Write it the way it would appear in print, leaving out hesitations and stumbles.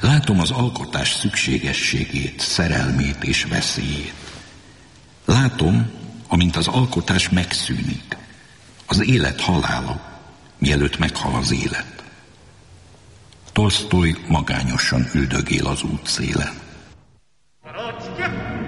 Látom az alkotás szükségességét, szerelmét és veszélyét. Látom, amint az alkotás megszűnik, az élet halála, mielőtt meghal az élet. Tolsztoj magányosan üldögél az útszélen.